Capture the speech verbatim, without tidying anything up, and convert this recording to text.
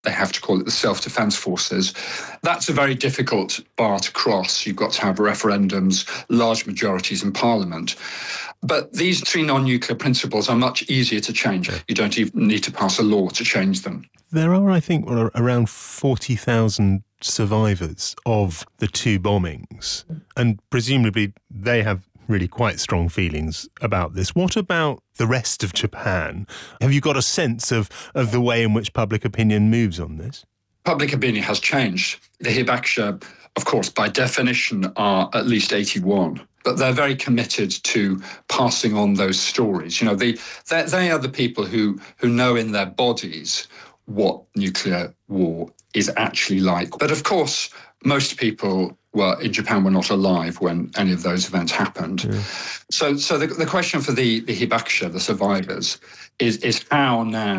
They have to call it the Self-Defense Forces. That's a very difficult bar to cross. You've got to have referendums, large majorities in Parliament. But these three non-nuclear principles are much easier to change. You don't even need to pass a law to change them. There are, I think, around forty thousand survivors of the two bombings, and presumably they have really quite strong feelings about this. What about the rest of Japan? Have you got a sense of, of the way in which public opinion moves on this? Public opinion has changed. The Hibakusha, of course, by definition, are at least eighty-one. But they're very committed to passing on those stories. You know, they, they, they are the people who, who know in their bodies what nuclear war is actually like. But of course, most people were in Japan were not alive when any of those events happened. Yeah. So so the, the question for the, the Hibakusha, the survivors, is, is how now